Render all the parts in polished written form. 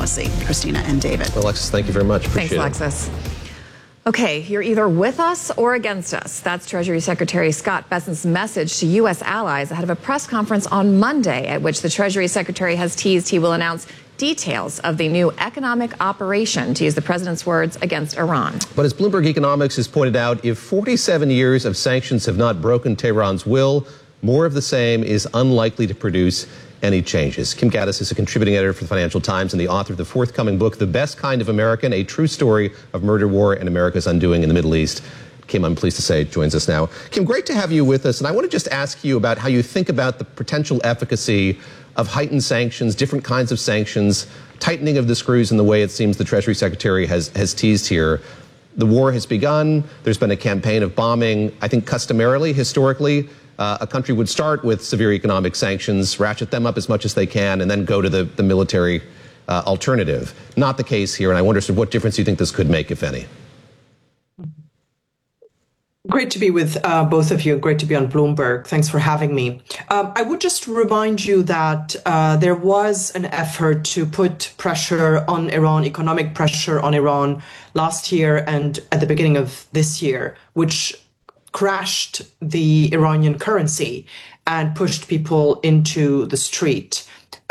diplomacy. Christina and David. Alexis, thank you very much. Appreciate Thanks, Alexis. Okay, you're either with us or against us. That's Treasury Secretary Scott Bessent's message to U.S. allies ahead of a press conference on Monday, at which the Treasury Secretary has teased he will announce details of the new economic operation, to use the president's words, against Iran. But as Bloomberg Economics has pointed out, if 47 years of sanctions have not broken Tehran's will, more of the same is unlikely to produce any changes. Kim Gaddis is a contributing editor for the Financial Times and the author of the forthcoming book, The Best Kind of American, a true story of murder, war, and America's undoing in the Middle East. Kim, I'm pleased to say, joins us now. Kim, great to have you with us. And I want to just ask you about how you think about the potential efficacy of heightened sanctions, different kinds of sanctions, tightening of the screws in the way it seems the Treasury Secretary has teased here. The war has begun. There's been a campaign of bombing. I think customarily, historically, a country would start with severe economic sanctions, ratchet them up as much as they can, and then go to the military alternative. Not the case here, and I wonder what difference you think this could make, if any. Great to be with both of you. Great to be on Bloomberg. Thanks for having me. I would just remind you that there was an effort to put pressure on Iran, economic pressure on Iran last year and at the beginning of this year, which crashed the Iranian currency and pushed people into the streets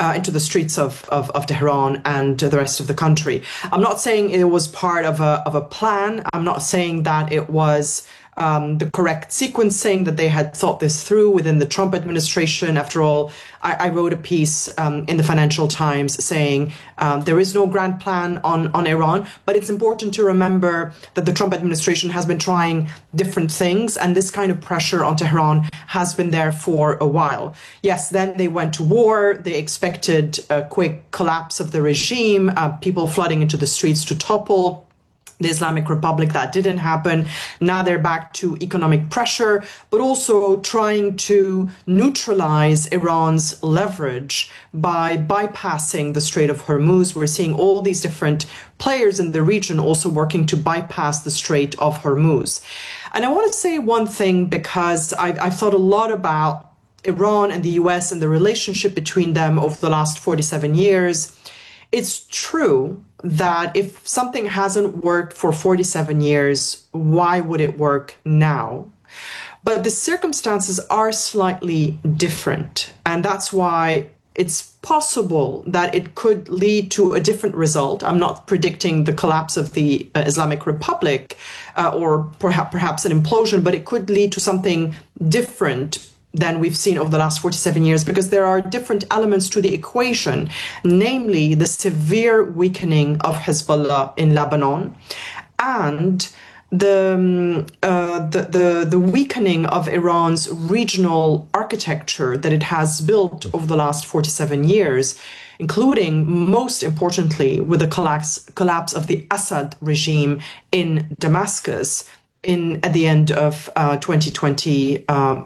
of Tehran and the rest of the country. I'm not saying it was part of a plan. I'm not saying that it was the correct sequencing, that they had thought this through within the Trump administration. After all, I wrote a piece in the Financial Times saying there is no grand plan on Iran, but it's important to remember that the Trump administration has been trying different things, and this kind of pressure on Tehran has been there for a while. Yes, then they went to war. They expected a quick collapse of the regime, people flooding into the streets to topple the Islamic Republic. That didn't happen. Now they're back to economic pressure, but also trying to neutralize Iran's leverage by bypassing the Strait of Hormuz. We're seeing all these different players in the region also working to bypass the Strait of Hormuz. And I want to say one thing, because I've thought a lot about Iran and the US and the relationship between them over the last 47 years. It's true that if something hasn't worked for 47 years, why would it work now? But the circumstances are slightly different. And that's why it's possible that it could lead to a different result. I'm not predicting the collapse of the Islamic Republic or perhaps an implosion, but it could lead to something different than we've seen over the last 47 years, because there are different elements to the equation, namely the severe weakening of Hezbollah in Lebanon and the weakening of Iran's regional architecture that it has built over the last 47 years, including, most importantly, with the collapse of the Assad regime in Damascus at the end of 2020.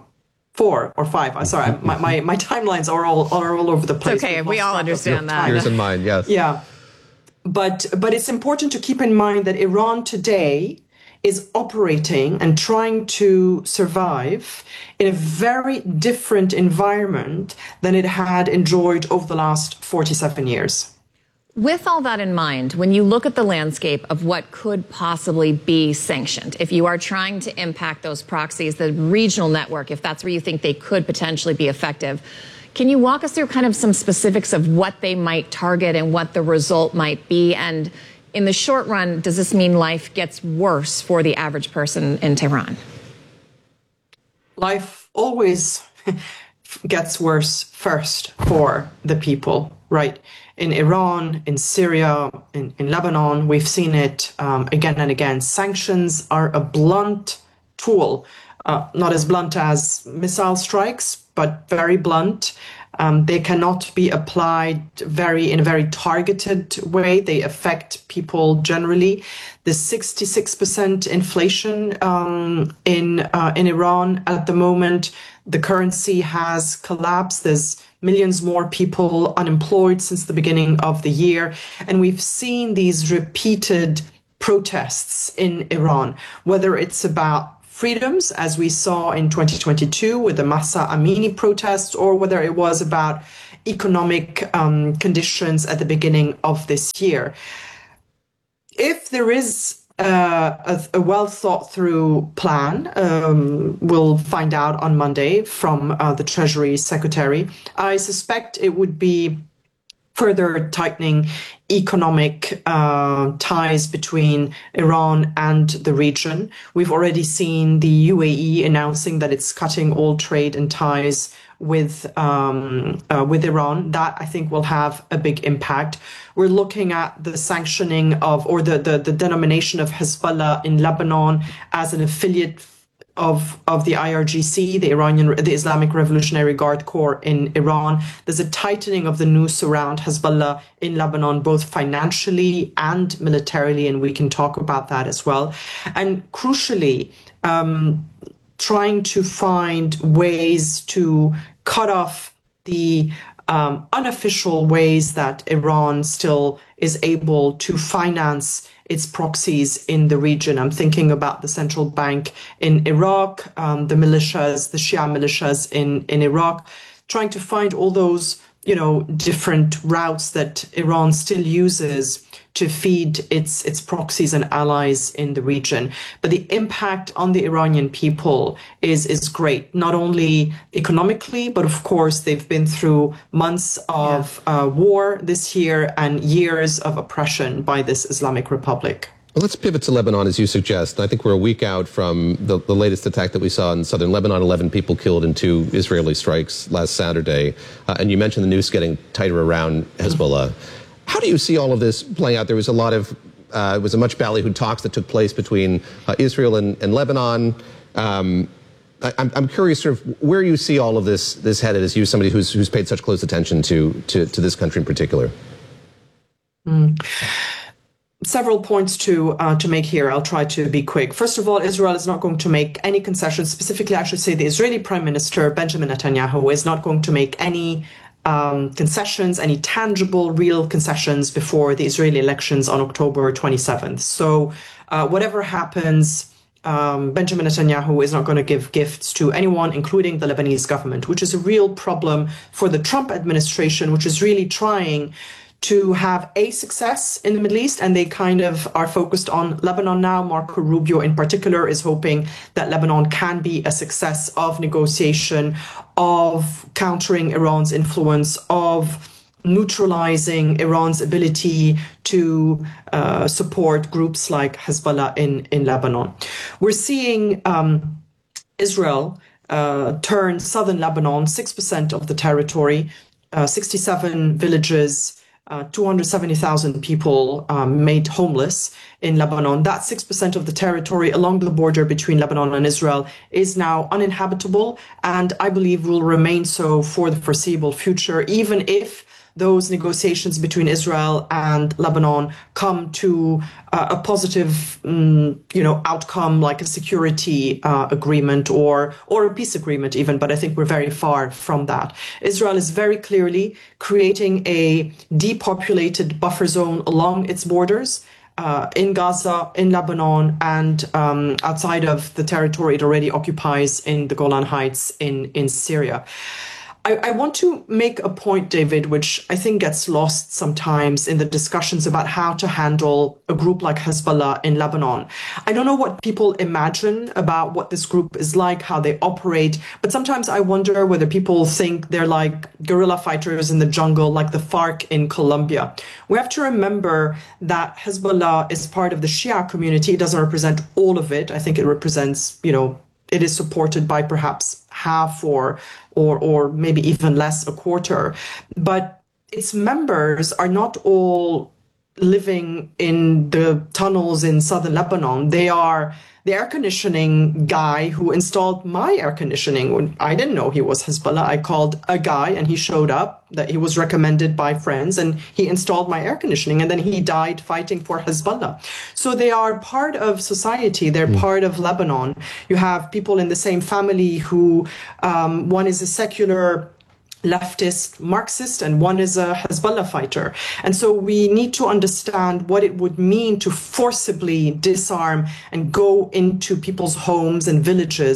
4 or 5. I'm sorry, my timelines are all over the place. It's okay, we all understand that. Yours and mine, yes. Yeah, but it's important to keep in mind that Iran today is operating and trying to survive in a very different environment than it had enjoyed over the last 47 years. With all that in mind, when you look at the landscape of what could possibly be sanctioned, if you are trying to impact those proxies, the regional network, if that's where you think they could potentially be effective, can you walk us through kind of some specifics of what they might target and what the result might be? And in the short run, does this mean life gets worse for the average person in Tehran? Life always gets worse first for the people, right? In Iran, in Syria, in Lebanon, we've seen it again and again. Sanctions are a blunt tool, not as blunt as missile strikes, but very blunt. They cannot be applied in a very targeted way. They affect people generally. The 66% inflation in Iran at the moment, the currency has collapsed. There's millions more people unemployed since the beginning of the year. And we've seen these repeated protests in Iran, whether it's about freedoms, as we saw in 2022 with the Mahsa Amini protests, or whether it was about economic conditions at the beginning of this year. If there is a well thought through plan, we'll find out on Monday from the Treasury Secretary. I suspect it would be further tightening economic ties between Iran and the region. We've already seen the UAE announcing that it's cutting all trade and ties with Iran. That, I think, will have a big impact. We're looking at the sanctioning of, or the denomination of Hezbollah in Lebanon as an affiliate of the IRGC, the Islamic Revolutionary Guard Corps in Iran. There's a tightening of the noose around Hezbollah in Lebanon, both financially and militarily, and we can talk about that as well. And crucially, trying to find ways to cut off the unofficial ways that Iran still is able to finance its proxies in the region. I'm thinking about the central bank in Iraq, the militias, the Shia militias in Iraq, trying to find all those, different routes that Iran still uses to feed its proxies and allies in the region. But the impact on the Iranian people is great, not only economically, but of course they've been through months of war this year and years of oppression by this Islamic Republic. Well, let's pivot to Lebanon, as you suggest. I think we're a week out from the latest attack that we saw in southern Lebanon, 11 people killed in 2 Israeli strikes last Saturday. And you mentioned the noose getting tighter around Hezbollah. How do you see all of this playing out? There was a lot of, it was a much ballyhooed talks that took place between Israel and Lebanon. I'm curious, sort of, where you see all of this headed, as you, somebody who's paid such close attention to this country in particular. Several points to make here. I'll try to be quick. First of all, Israel is not going to make any concessions. Specifically, I should say the Israeli Prime Minister, Benjamin Netanyahu, is not going to make any concessions, any tangible, real concessions before the Israeli elections on October 27th. So whatever happens, Benjamin Netanyahu is not going to give gifts to anyone, including the Lebanese government, which is a real problem for the Trump administration, which is really trying to have a success in the Middle East, and they kind of are focused on Lebanon now. Marco Rubio in particular is hoping that Lebanon can be a success of negotiation, of countering Iran's influence, of neutralizing Iran's ability to support groups like Hezbollah in Lebanon. We're seeing Israel turn southern Lebanon, 6% of the territory, 67 villages, 270,000 people made homeless in Lebanon. That 6% of the territory along the border between Lebanon and Israel is now uninhabitable, and I believe will remain so for the foreseeable future, even if those negotiations between Israel and Lebanon come to a positive, outcome, like a security agreement or a peace agreement even. But I think we're very far from that. Israel is very clearly creating a depopulated buffer zone along its borders. In Gaza, in Lebanon, and outside of the territory it already occupies in the Golan Heights in Syria. I want to make a point, David, which I think gets lost sometimes in the discussions about how to handle a group like Hezbollah in Lebanon. I don't know what people imagine about what this group is like, how they operate, but sometimes I wonder whether people think they're like guerrilla fighters in the jungle, like the FARC in Colombia. We have to remember that Hezbollah is part of the Shia community. It doesn't represent all of it. I think it represents, it is supported by perhaps half or maybe even less, a quarter. But its members are not all living in the tunnels in southern Lebanon. They are the air conditioning guy who installed my air conditioning. When I didn't know he was Hezbollah, I called a guy and he showed up, that he was recommended by friends, and he installed my air conditioning, and then he died fighting for Hezbollah. So they are part of society. They're part of Lebanon. You have people in the same family who, one is a secular leftist Marxist and one is a Hezbollah fighter. And so we need to understand what it would mean to forcibly disarm and go into people's homes and villages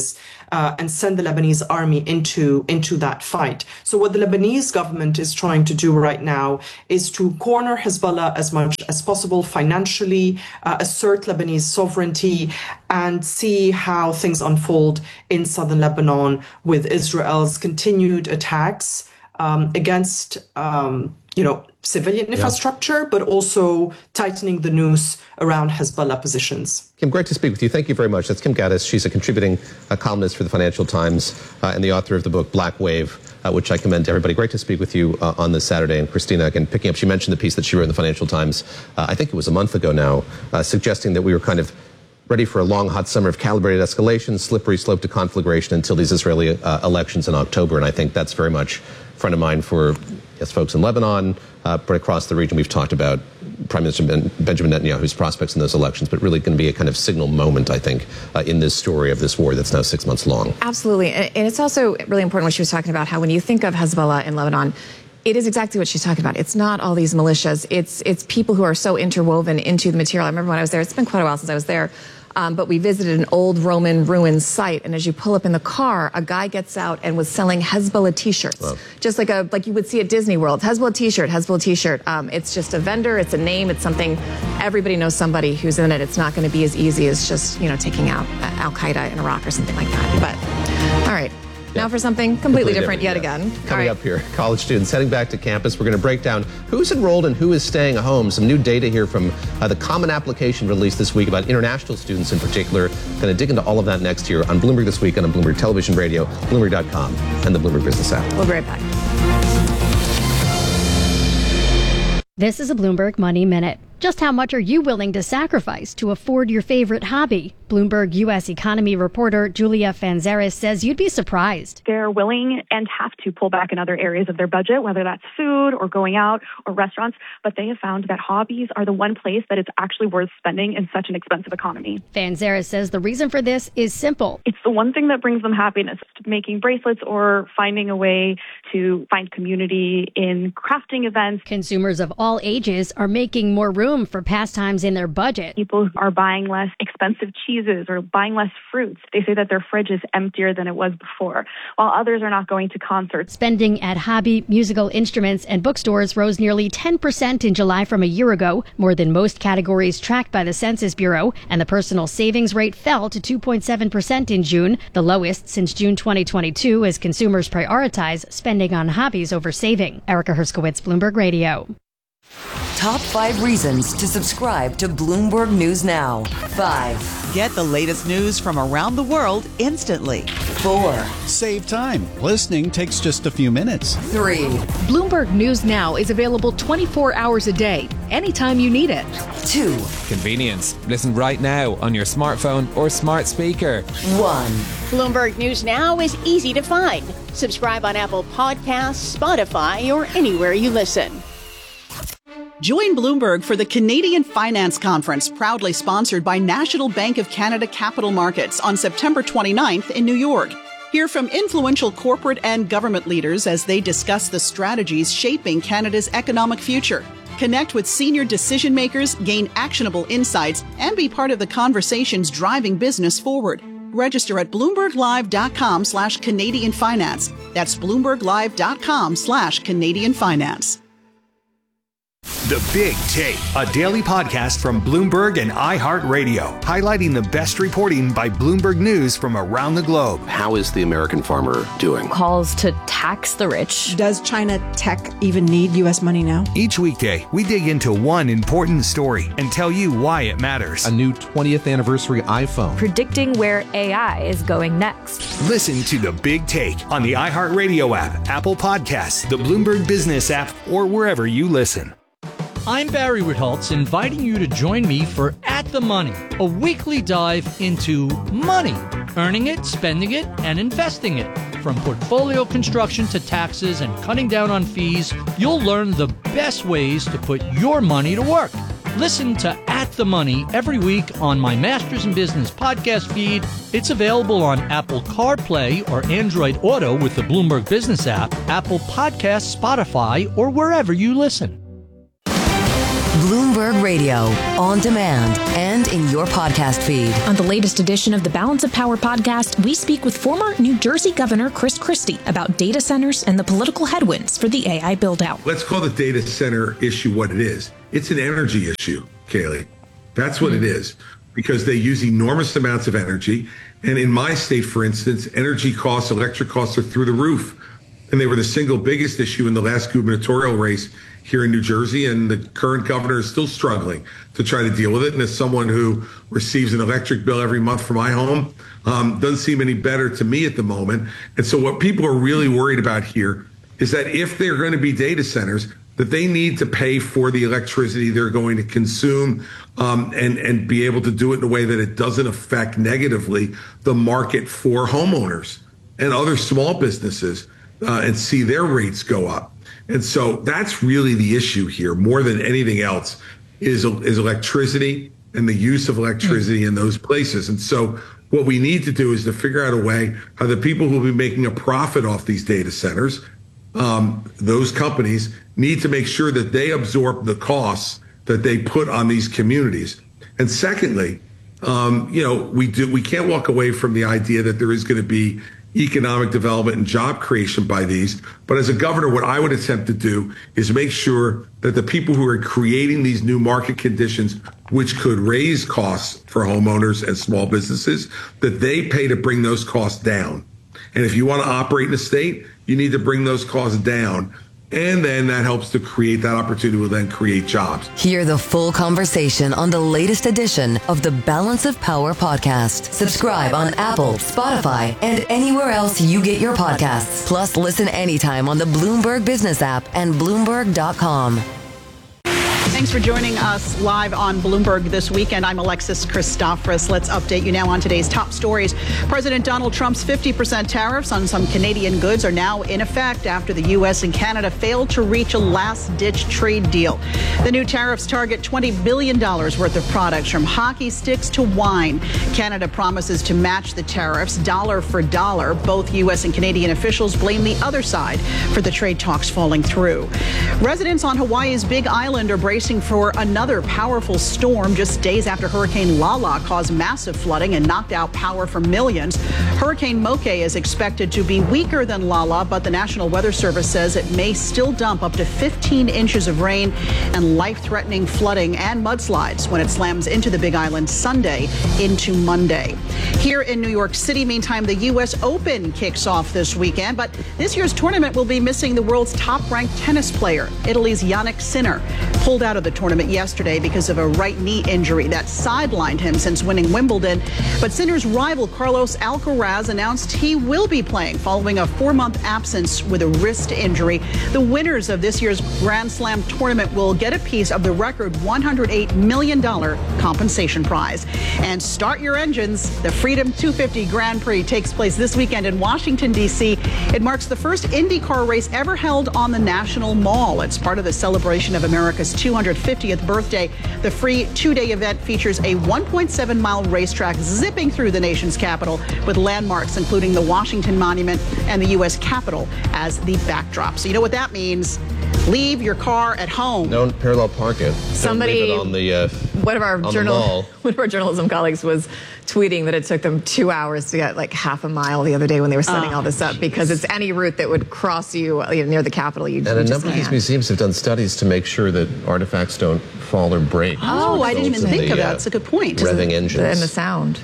and send the Lebanese army into that fight. So what the Lebanese government is trying to do right now is to corner Hezbollah as much as possible financially, assert Lebanese sovereignty, and see how things unfold in southern Lebanon with Israel's continued attacks against civilian infrastructure, but also tightening the noose around Hezbollah positions. Kim, great to speak with you. Thank you very much. That's Kim Gaddis. She's a contributing columnist for the Financial Times and the author of the book Black Wave, which I commend to everybody. Great to speak with you on this Saturday. And Christina, again, picking up, she mentioned the piece that she wrote in the Financial Times, I think it was a month ago now, suggesting that we were kind of ready for a long, hot summer of calibrated escalation, slippery slope to conflagration until these Israeli elections in October. And I think that's very much front of mind for folks in Lebanon, but across the region. We've talked about Prime Minister Benjamin Netanyahu's prospects in those elections, but really going to be a kind of signal moment, I think, in this story of this war that's now 6 months long. Absolutely. And it's also really important what she was talking about, how when you think of Hezbollah in Lebanon, it is exactly what she's talking about. It's not all these militias. It's people who are so interwoven into the material. I remember when I was there, it's been quite a while since I was there, but we visited an old Roman ruin site, and as you pull up in the car, a guy gets out and was selling Hezbollah T-shirts, just like you would see at Disney World. Hezbollah T-shirt, Hezbollah T-shirt. It's just a vendor. It's a name. It's something. Everybody knows somebody who's in it. It's not going to be as easy as just taking out Al Qaeda in Iraq or something like that. But all right. Now for something completely different yet again. Coming up here, college students heading back to campus. We're going to break down who's enrolled and who is staying at home. Some new data here from the Common Application released this week about international students in particular. Going to dig into all of that next year on Bloomberg This Week and on Bloomberg Television Radio, Bloomberg.com, and the Bloomberg Business app. We'll be right back. This is a Bloomberg Money Minute. Just how much are you willing to sacrifice to afford your favorite hobby? Bloomberg U.S. economy reporter Julia Fanzaris says you'd be surprised. They're willing and have to pull back in other areas of their budget, whether that's food or going out or restaurants. But they have found that hobbies are the one place that it's actually worth spending in such an expensive economy. Fanzaris says the reason for this is simple. It's the one thing that brings them happiness, making bracelets or finding a way to find community in crafting events. Consumers of all ages are making more room for pastimes in their budget. People are buying less expensive cheeses or buying less fruits. They say that their fridge is emptier than it was before, while others are not going to concerts. Spending at hobby, musical instruments, and bookstores rose nearly 10% in July from a year ago, more than most categories tracked by the Census Bureau, and the personal savings rate fell to 2.7% in June, the lowest since June 2022, as consumers prioritize spending on hobbies over saving. Erica Herskowitz, Bloomberg Radio. Top 5 reasons to subscribe to Bloomberg News Now. 5. Get the latest news from around the world instantly. 4. Save time. Listening takes just a few minutes. 3. Bloomberg News Now is available 24 hours a day, anytime you need it. 2. Convenience. Listen right now on your smartphone or smart speaker. 1. Bloomberg News Now is easy to find. Subscribe on Apple Podcasts, Spotify, or anywhere you listen. Join Bloomberg for the Canadian Finance Conference, proudly sponsored by National Bank of Canada Capital Markets on September 29th in New York. Hear from influential corporate and government leaders as they discuss the strategies shaping Canada's economic future. Connect with senior decision makers, gain actionable insights, and be part of the conversations driving business forward. Register at BloombergLive.com/Canadian Finance. That's BloombergLive.com/Canadian Finance. The Big Take, a daily podcast from Bloomberg and iHeartRadio, highlighting the best reporting by Bloomberg News from around the globe. How is the American farmer doing? Calls to tax the rich. Does China tech even need U.S. money now? Each weekday, we dig into one important story and tell you why it matters. A new 20th anniversary iPhone. Predicting where AI is going next. Listen to The Big Take on the iHeartRadio app, Apple Podcasts, the Bloomberg Business app, or wherever you listen. I'm Barry Ritholtz, inviting you to join me for At the Money, a weekly dive into money, earning it, spending it, and investing it. From portfolio construction to taxes and cutting down on fees, you'll learn the best ways to put your money to work. Listen to At the Money every week on my Masters in Business podcast feed. It's available on Apple CarPlay or Android Auto with the Bloomberg Business app, Apple Podcasts, Spotify, or wherever you listen. Bloomberg Radio, on demand, and in your podcast feed. On the latest edition of the Balance of Power podcast, we speak with former New Jersey Governor Chris Christie about data centers and the political headwinds for the AI build-out. Let's call the data center issue what it is. It's an energy issue, Kaylee. That's what it is, because they use enormous amounts of energy. And in my state, for instance, energy costs, electric costs are through the roof. And they were the single biggest issue in the last gubernatorial race here in New Jersey. And the current governor is still struggling to try to deal with it. And as someone who receives an electric bill every month for my home, doesn't seem any better to me at the moment. And so what people are really worried about here is that if they're going to be data centers, that they need to pay for the electricity they're going to consume, and be able to do it in a way that it doesn't affect negatively the market for homeowners and other small businesses, and see their rates go up. And so that's really the issue here, more than anything else, is electricity and the use of electricity in those places. And so what we need to do is to figure out a way how the people who will be making a profit off these data centers, those companies, need to make sure that they absorb the costs that they put on these communities. And secondly, we can't walk away from the idea that there is going to be economic development and job creation by these. But as a governor, what I would attempt to do is make sure that the people who are creating these new market conditions, which could raise costs for homeowners and small businesses, that they pay to bring those costs down. And if you want to operate in a state, you need to bring those costs down. And then that helps to create that opportunity, will then create jobs. Hear the full conversation on the latest edition of the Balance of Power podcast. Subscribe on Apple, Spotify, and anywhere else you get your podcasts. Plus, listen anytime on the Bloomberg Business app and Bloomberg.com. Thanks for joining us live on Bloomberg this weekend. I'm Alexis Christoforous. Let's update you now on today's top stories. President Donald Trump's 50% tariffs on some Canadian goods are now in effect after the U.S. and Canada failed to reach a last-ditch trade deal. The new tariffs target $20 billion worth of products, from hockey sticks to wine. Canada promises to match the tariffs dollar for dollar. Both U.S. and Canadian officials blame the other side for the trade talks falling through. Residents on Hawaii's Big Island are bracing for another powerful storm just days after Hurricane Lala caused massive flooding and knocked out power for millions. Hurricane Moke is expected to be weaker than Lala, but the National Weather Service says it may still dump up to 15 inches of rain and life-threatening flooding and mudslides when it slams into the Big Island Sunday into Monday. Here in New York City, meantime, the U.S. Open kicks off this weekend, but this year's tournament will be missing the world's top-ranked tennis player. Italy's Jannik Sinner pulled out of the tournament yesterday because of a right knee injury that sidelined him since winning Wimbledon. But Sinner's rival Carlos Alcaraz announced he will be playing following a 4-month absence with a wrist injury. The winners of this year's Grand Slam tournament will get a piece of the record $108 million compensation prize. And start your engines. The Freedom 250 Grand Prix takes place this weekend in Washington, D.C. It marks the first IndyCar race ever held on the National Mall. It's part of the celebration of America's 250th birthday. The free 2-day event features a 1.7-mile racetrack zipping through the nation's capital with landmarks including the Washington Monument and the U.S. Capitol as the backdrop. So you know what that means. Leave your car at home. Don't parallel park it. Somebody, Don't leave it on the, one of our journalism colleagues was tweeting that it took them 2 hours to get like half a mile the other day when they were setting all this up, because it's any route that would cross you near the Capitol. And a number of these museums have done studies to make sure that artifacts don't fall or break. Oh, I didn't even think of that. It's a good point. Revving engines. And the sound.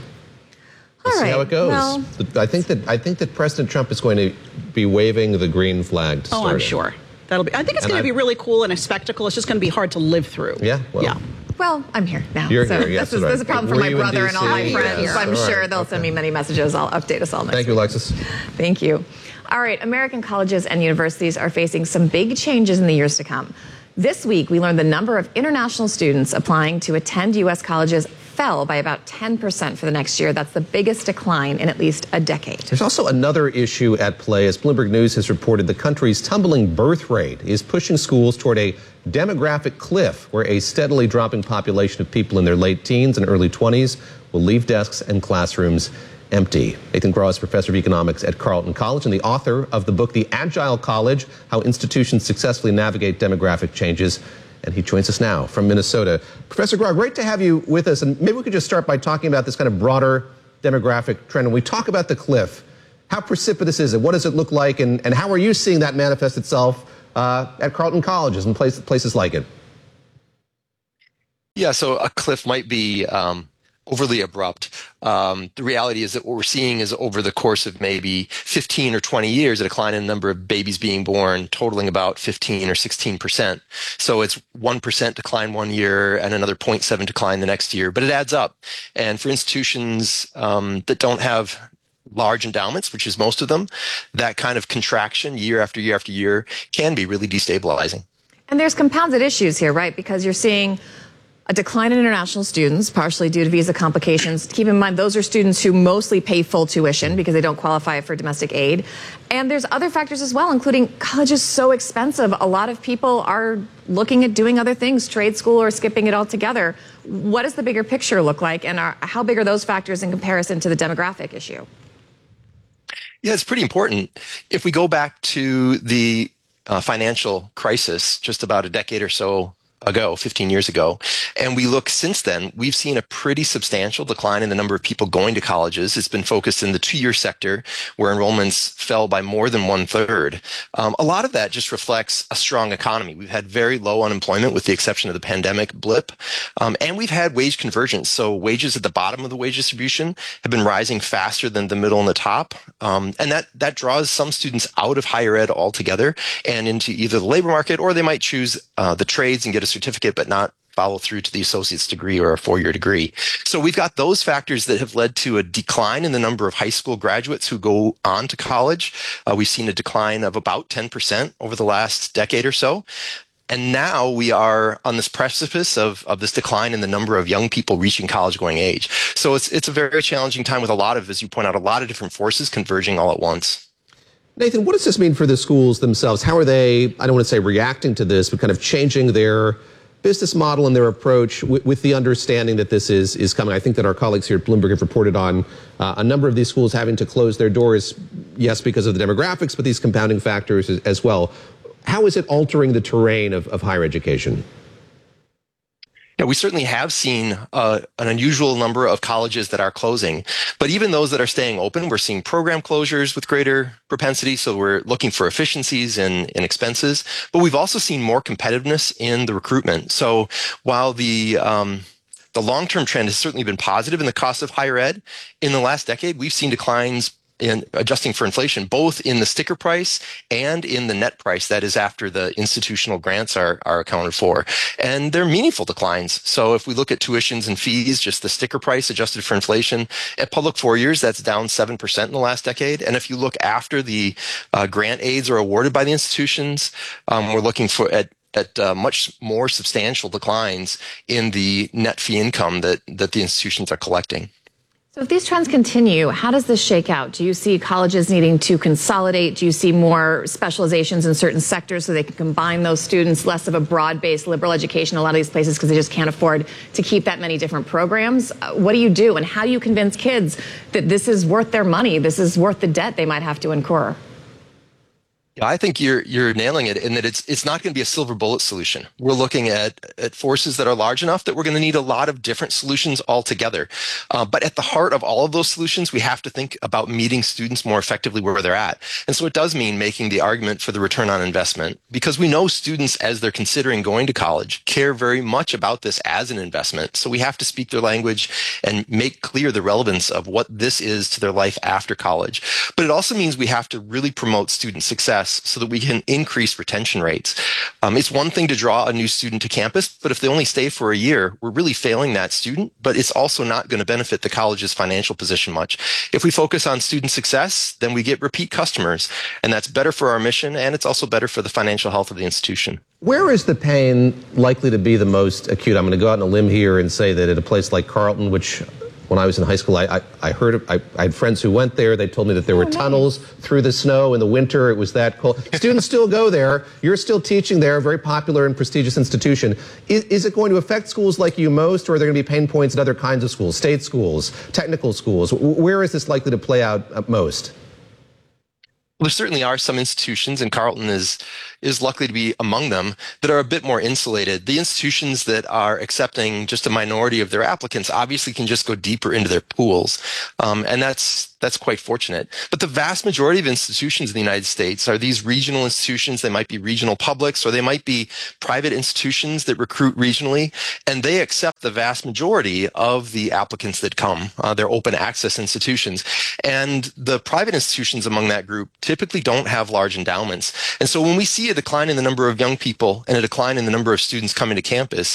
We'll see right. how it goes. Well, I think that President Trump is going to be waving the green flag to start. Oh, I'm sure. That'll be. I think it's going to be really cool and a spectacle. It's just going to be hard to live through. Yeah. Well, yeah. Well, I'm here now. You're so here, yes, this is a problem for my brother and all my friends. Yes, I'm sure they'll send me many messages. I'll update us all next Thank you, Alexis. Thank you. All right, American colleges and universities are facing some big changes in the years to come. This week, we learned the number of international students applying to attend U.S. colleges fell by about 10% for the next year. That's the biggest decline in at least a decade. There's also another issue at play. As Bloomberg News has reported, the country's tumbling birth rate is pushing schools toward a demographic cliff where a steadily dropping population of people in their late teens and early 20s will leave desks and classrooms empty. Nathan Graw is professor of economics at Carleton College and the author of the book, The Agile College, How Institutions Successfully Navigate Demographic Changes. and he joins us now from Minnesota. Professor Grau, great to have you with us, and maybe we could just start by talking about this kind of broader demographic trend. When we talk about the cliff, how precipitous is it? What does it look like, and how are you seeing that manifest itself at Carleton colleges and places like it? Yeah, so a cliff might be overly abrupt. The reality is that what we're seeing is over the course of maybe 15 or 20 years, a decline in the number of babies being born, totaling about 15 or 16%. So it's 1% decline one year and another 0.7 decline the next year, but it adds up. And for institutions that don't have large endowments, which is most of them, that kind of contraction year after year after year can be really destabilizing. And there's compounded issues here, right? Because you're seeing a decline in international students, partially due to visa complications. Keep in mind, those are students who mostly pay full tuition because they don't qualify for domestic aid. And there's other factors as well, including college is so expensive. A lot of people are looking at doing other things, trade school or skipping it altogether. What does the bigger picture look like, and how big are those factors in comparison to the demographic issue? Yeah, it's pretty important. If we go back to the financial crisis just about a decade or so ago, 15 years ago, and we look since then, we've seen a pretty substantial decline in the number of people going to colleges. It's been focused in the two-year sector, where enrollments fell by more than 1/3. A lot of that just reflects a strong economy. We've had very low unemployment with the exception of the pandemic blip, and we've had wage convergence. So wages at the bottom of the wage distribution have been rising faster than the middle and the top, and that draws some students out of higher ed altogether and into either the labor market, or they might choose the trades and get a certificate but not follow through to the associate's degree or a four-year degree. So we've got those factors that have led to a decline in the number of high school graduates who go on to college. We've seen a decline of about 10% over the last decade or so. And now we are on this precipice of this decline in the number of young people reaching college-going age. So it's a very challenging time with a lot of, as you point out, a lot of different forces converging all at once. Nathan, what does this mean for the schools themselves? How are they, I don't want to say reacting to this, but kind of changing their business model and their approach with the understanding that this is coming? I think that our colleagues here at Bloomberg have reported on a number of these schools having to close their doors, yes, because of the demographics, but these compounding factors as well. How is it altering the terrain of higher education? Yeah, we certainly have seen an unusual number of colleges that are closing, but even those that are staying open, we're seeing program closures with greater propensity. So we're looking for efficiencies in expenses, but we've also seen more competitiveness in the recruitment. So while the long-term trend has certainly been positive in the cost of higher ed, in the last decade, we've seen declines in adjusting for inflation, both in the sticker price and in the net price, that is after the institutional grants are accounted for. And they're meaningful declines. So if we look at tuitions and fees, just the sticker price adjusted for inflation, at public 4 years, that's down 7% in the last decade. And if you look after the grant aids are awarded by the institutions, we're looking at much more substantial declines in the net fee income that the institutions are collecting. So if these trends continue, how does this shake out? Do you see colleges needing to consolidate? Do you see more specializations in certain sectors so they can combine those students, less of a broad-based liberal education in a lot of these places because they just can't afford to keep that many different programs? What do you do, and how do you convince kids that this is worth their money, this is worth the debt they might have to incur? Yeah, I think you're nailing it in that it's not going to be a silver bullet solution. We're looking at forces that are large enough that we're going to need a lot of different solutions altogether. But at the heart of all of those solutions, we have to think about meeting students more effectively where they're at. And so it does mean making the argument for the return on investment, because we know students, as they're considering going to college, care very much about this as an investment. So we have to speak their language and make clear the relevance of what this is to their life after college. But it also means we have to really promote student success so that we can increase retention rates. It's one thing to draw a new student to campus, but if they only stay for a year, we're really failing that student, but it's also not going to benefit the college's financial position much. If we focus on student success, then we get repeat customers, and that's better for our mission, and it's also better for the financial health of the institution. Where is the pain likely to be the most acute? I'm going to go out on a limb here and say that at a place like Carleton, which when I was in high school, I had friends who went there. They told me that there were tunnels through the snow in the winter. It was that cold. Students still go there. You're still teaching there, a very popular and prestigious institution. Is it going to affect schools like you most, or are there going to be pain points at other kinds of schools, state schools, technical schools? Where is this likely to play out most? Well, there certainly are some institutions, and Carleton is lucky to be among them, that are a bit more insulated. The institutions that are accepting just a minority of their applicants obviously can just go deeper into their pools, and that's quite fortunate. But the vast majority of institutions in the United States are these regional institutions. They might be regional publics, or they might be private institutions that recruit regionally, and they accept the vast majority of the applicants that come. They're open access institutions. And the private institutions among that group typically don't have large endowments. And so when we see a decline in the number of young people and a decline in the number of students coming to campus,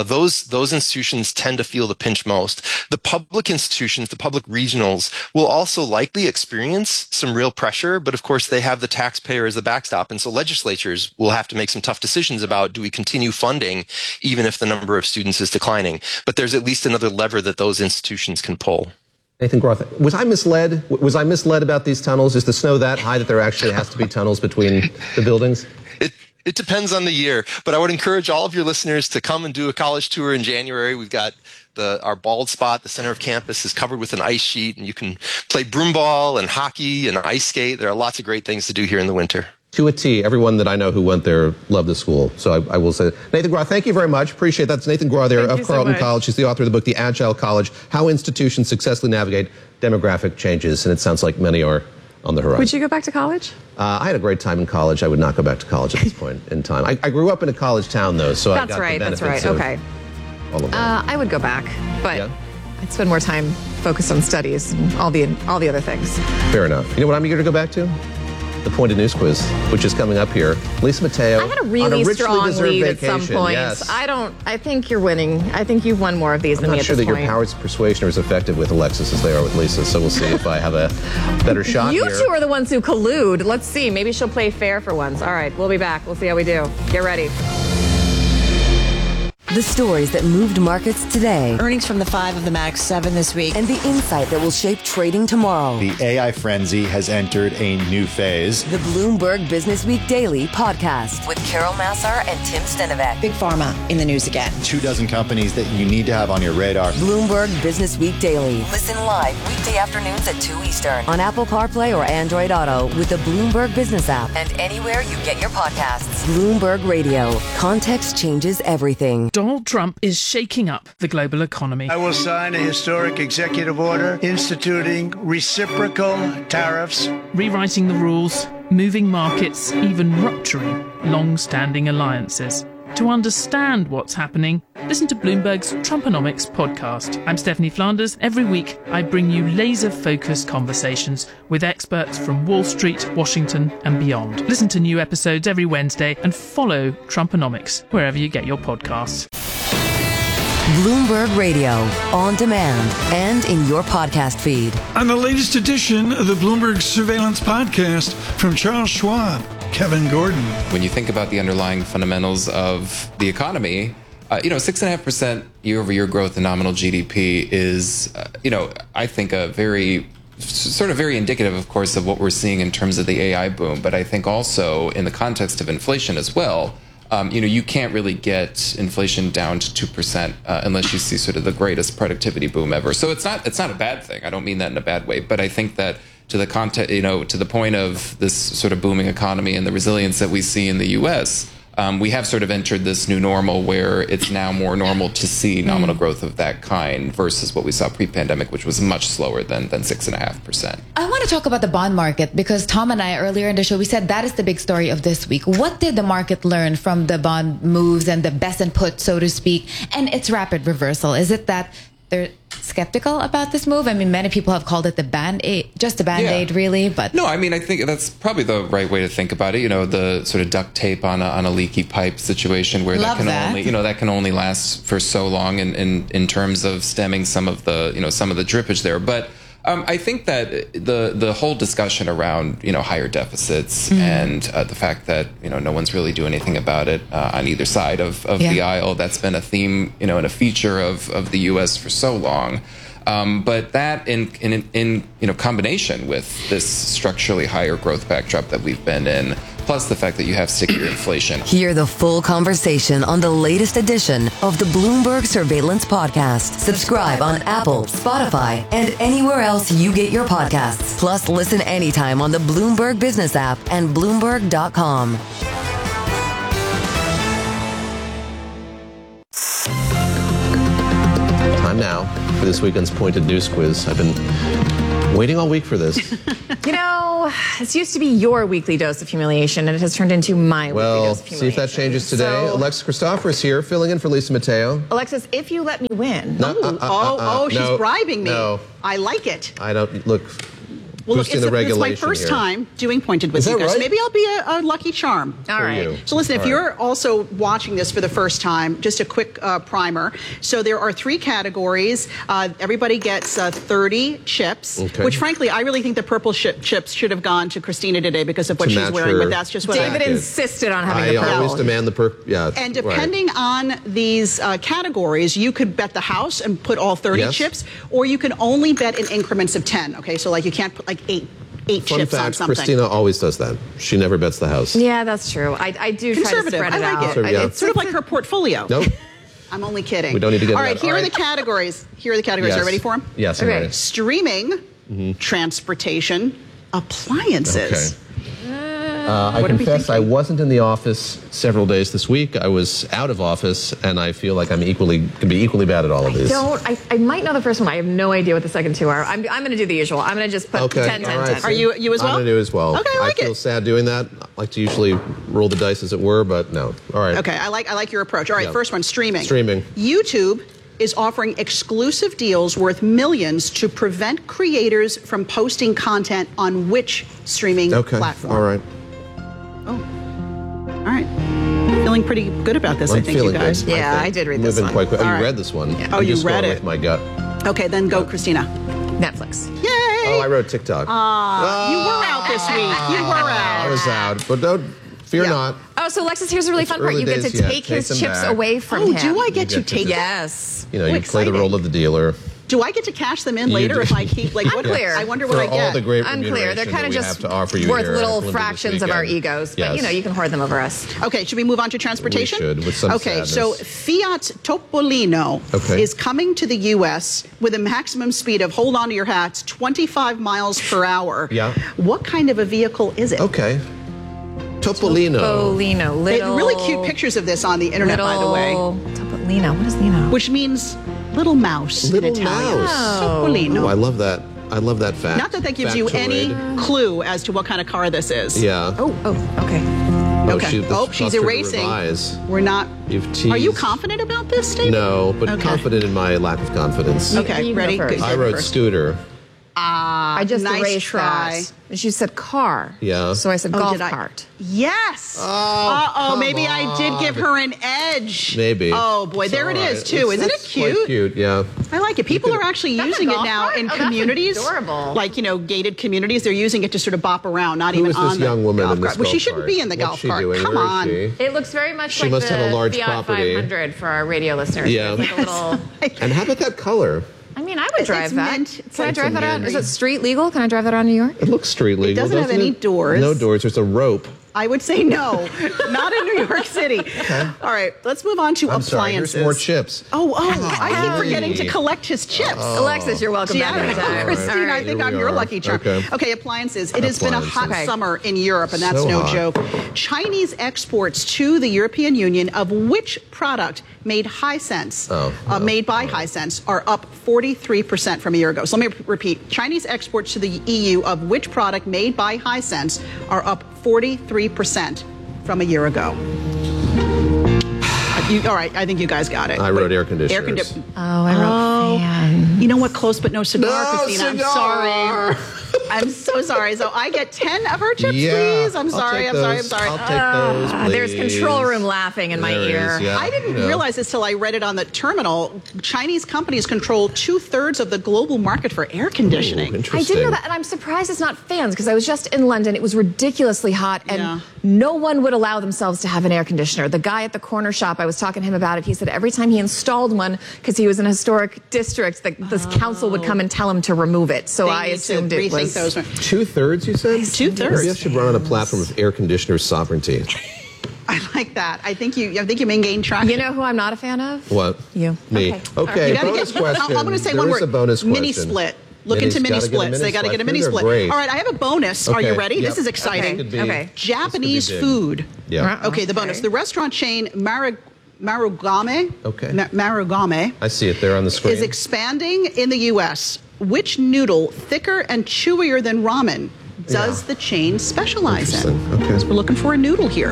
those institutions tend to feel the pinch most. The public institutions, the public regionals, will also likely experience some real pressure, but of course they have the taxpayer as the backstop. And so legislatures will have to make some tough decisions about, do we continue funding even if the number of students is declining? But there's at least another lever that those institutions can pull. Nathan Groth, was I misled? Was I misled about these tunnels? Is the snow that high that there actually has to be tunnels between the buildings? It depends on the year, but I would encourage all of your listeners to come and do a college tour in January. We've got our bald spot, the center of campus, is covered with an ice sheet, and you can play broomball and hockey and ice skate. There are lots of great things to do here in the winter. To a T, everyone that I know who went there loved the school. So I will say, Nathan Groth, thank you very much. Appreciate that. That's Nathan Groth there of Carleton College. He's the author of the book, The Agile College, How Institutions Successfully Navigate Demographic Changes. And it sounds like many are on the horizon. Would you go back to college? I had a great time in college. I would not go back to college at this point in time. I grew up in a college town, though, so I got the benefits That's right. Okay. All of that. I would go back, but I'd spend more time focused on studies and all the other things. Fair enough. You know what I'm eager to go back to? The Pointed News Quiz, which is coming up here. Lisa Mateo. I had a really strong lead vacation. at some point. Yes. I think you're winning. I think you've won more of these than me at this point. I'm not sure that your powers of persuasion are as effective with Alexis as they are with Lisa, so we'll see if I have a better shot You here. two are the ones who collude. Let's see. Maybe she'll play fair for once. All right, we'll be back. We'll see how we do. Get ready. The stories that moved markets today. Earnings from the 5 of the Max 7 this week. And the insight that will shape trading tomorrow. The AI frenzy has entered a new phase. The Bloomberg Business Week Daily podcast with Carol Massar and Tim Stenovec. Big Pharma in the news again. 24 companies that you need to have on your radar. Bloomberg Business Week Daily. Listen live weekday afternoons at 2 Eastern on Apple CarPlay or Android Auto with the Bloomberg Business app and anywhere you get your podcasts. Bloomberg Radio. Context changes everything. Donald Trump is shaking up the global economy. I will sign a historic executive order instituting reciprocal tariffs, rewriting the rules, moving markets, even rupturing long-standing alliances. To understand what's happening, listen to Bloomberg's Trumponomics podcast. I'm Stephanie Flanders. Every week, I bring you laser-focused conversations with experts from Wall Street, Washington, and beyond. Listen to new episodes every Wednesday and follow Trumponomics wherever you get your podcasts. Bloomberg Radio, on demand, and in your podcast feed. On the latest edition of the Bloomberg Surveillance Podcast from Charles Schwab, Kevin Gordon. When you think about the underlying fundamentals of the economy, 6.5% year-over-year growth in nominal GDP is, I think a very indicative, of course, of what we're seeing in terms of the AI boom. But I think also in the context of inflation as well, you can't really get inflation down to 2% unless you see sort of the greatest productivity boom ever. So it's not a bad thing. I don't mean that in a bad way, but I think that to the context, to the point of this sort of booming economy and the resilience that we see in the U.S., we have sort of entered this new normal where it's now more normal to see nominal growth of that kind versus what we saw pre-pandemic, which was much slower than 6.5%. I want to talk about the bond market because Tom and I earlier in the show, we said that is the big story of this week. What did the market learn from the bond moves and the best and put, so to speak, and its rapid reversal? Is it that they're skeptical about this move? I mean, many people have called it the Band-Aid, just a Band-Aid, really. But no, I mean, I think that's probably the right way to think about it. The sort of duct tape on a leaky pipe situation where that can only last for so long in terms of stemming some of the drippage there. But I think that the whole discussion around higher deficits and the fact that no one's really doing anything about it on either side of the aisle, that's been a theme and a feature of the U.S. for so long. But that in combination with this structurally higher growth backdrop that we've been in, plus the fact that you have stickier inflation. Hear the full conversation on the latest edition of the Bloomberg Surveillance Podcast. Subscribe on Apple, Spotify, and anywhere else you get your podcasts. Plus, listen anytime on the Bloomberg Business app and Bloomberg.com. Time now for this weekend's Pointed News Quiz. I've been waiting all week for this. You know, this used to be your weekly dose of humiliation, and it has turned into my weekly dose of humiliation. See if that changes today. So, Alexis Christopher is here, filling in for Lisa Mateo. Alexis, if you let me win. She's bribing me. No. I like it. I don't, look, Well, look, boosting the it's my regulation first here. time doing Pointed with Is you that guys. right? Maybe I'll be a lucky charm. All right. you. So listen, if All you're also watching this for the first time, just a quick primer. So there are 3 categories. Everybody gets 30 chips, Okay. which frankly, I really think the purple chips should have gone to Christina today because of what To she's match wearing, her but that's just what David I insisted on having I the purple. always demand the yeah. And depending on these categories, you could bet the house and put all 30 Yes. chips, or you can only bet in increments of 10. Okay, so like you can't put like eight Fun chips on fact, something. Christina always does that. She never bets the house. Yeah, that's true. I do try to Conservative. spread it I like out. it. Yeah. It's sort of like her portfolio. Nope. I'm only kidding. We don't need to get All into right, that. here All are the right. categories. Here are the categories. Yes. Are you ready for them? Yes, I'm Okay. ready. Streaming, transportation, appliances. Okay. I What are we confess I thinking? wasn't in the office several days this week. I was out of office, and I feel like can be equally bad at all of these. I might know the first one. I have no idea what the second 2 are. I'm going to do the usual. I'm going to just put Okay, 10, 10, all right. 10. Are you as well? I'm going to do as well. Okay, I like feel it. sad doing that. I like to usually roll the dice, as it were, but no. All right. Okay, I like your approach. All right, Yeah. first one, streaming. Streaming. YouTube is offering exclusive deals worth millions to prevent creators from posting content on which streaming Okay. platform? All right. All right. Feeling pretty good about this, I I'm think, you feeling guys. good. Yeah, think. I did read this Moving one. quite quick. Oh, All you right. read this one. Oh, I'm you just read going it. with my gut. Okay, then go, Christina. Netflix. Yay! Oh, I wrote TikTok. You were out this week. You were I out. was out, but don't fear Yeah. not. Oh, so Alexis, here's a really It's fun part. early You get days to yet. take Take his them chips back. away from Oh, him. do I get to get to take? Yes. You know, Oh, you play the exciting. role of the dealer. Do I get to cash them in You later do. if I keep like what? Unclear. I wonder what For I get. all the great Unclear. They're remuneration kind that of we just have to offer you worth here at little Bloomberg this fractions of our weekend. egos. But, Yes. you know, you can hoard them over us. Okay, should we move on to transportation? We should, with some Okay, so sadness. Fiat Topolino Okay. is coming to the U.S. with a maximum speed of, hold on to your hats, 25 miles per hour. Yeah. What kind of a vehicle is it? Okay. Topolino. Topolino. They Little. really cute pictures of this on the internet, by the way. Topolino. What is Lino? Which means little mouse Little in Italian. mouse. Topolino. Oh, I love that. I love that fact. Not that that gives you any Factoid. clue as to what kind of car this is. Yeah. Oh, okay. Okay. This Oh, she's caused her to erasing. revise. We're not. You've teased. Are you confident about this, David? No, but Okay. confident in my lack of confidence. Okay, You go ready? first. Good. I wrote First. scooter. Ah, I just nice erased try. that. You said car. Yeah. So I said Oh, golf did I? cart. Yes. Oh, come maybe I did give her an edge. Maybe. Oh boy, It's there it all is right. too. Isn't it That's quite cute? cute, yeah. I like it. People are actually That's a using it golf now cart? in Oh, that's communities, adorable. like gated communities. They're using it to sort of bop around, not Who even is on this the young woman golf in this cart. Well, she golf shouldn't cart? be in the What's golf she cart. doing? Come Where is on. she? It looks very much She like must the have a large Fiat property. 500 for our radio listeners. Yeah. It's like a little. And how about that color? I mean, I would drive it's that. mint. Can I It's drive a that out? mint. Is it street legal? Can I drive that out in New York? It looks street legal. doesn't have any it? doors. No doors. There's a rope. I would say no, not in New York City. All right, let's move on to I'm sorry. appliances. Here's more chips. I keep forgetting to collect his chips. Alexis, you're welcome back anytime. Christine, All I right. think Here I'm we your are. lucky charm. Okay. Appliances. It has been a hot Appliances. summer in Europe, and that's So no hot. joke. Chinese exports to the European Union of which product made Hisense, made by Hisense, are up 43% from a year ago. So let me repeat. Chinese exports to the EU of which product made by Hisense are up 43% from a year ago. All right, I think you guys got it. I wrote air conditioners. Oh, I wrote fan. You know what? Close but no cigar, No Christina. cigar. I'm sorry. I'm so sorry. So I get 10 of her chips, Yeah, please. I'm I'll sorry. take I'm sorry. I'm those. sorry. I'll take those, There's please. control room laughing in my There ear. is, yeah. I didn't Yeah. realize this till I read it on the terminal. Chinese companies control 2/3 of the global market for air conditioning. Ooh, I interesting. didn't know that, and I'm surprised it's not fans because I was just in London. It was ridiculously hot, and no one would allow themselves to have an air conditioner. The guy at the corner shop, I was talking to him about it, he said every time he installed one, because he was in a historic district, the council would come and tell him to remove it. So I assumed it was... 2/3, you said? 2/3. Maybe I should run on a platform of air conditioner sovereignty. I like that. I think you may gain traction. You know who I'm not a fan of? What? You. Me. Okay, You gotta bonus get- question. I'm going to say There one is word. a bonus Mini question. split. Look into mini splits. They got to get a mini split. Great. All right, I have a bonus. Are you Okay, ready? yep. This is exciting. This could be- Okay. Japanese big. food. Yeah. Okay, the bonus. The restaurant chain Marugame. Okay. Marugame I see it there on the screen. is expanding in the U.S. Which noodle, thicker and chewier than ramen, does the chain specialize in? Okay. We're looking for a noodle here.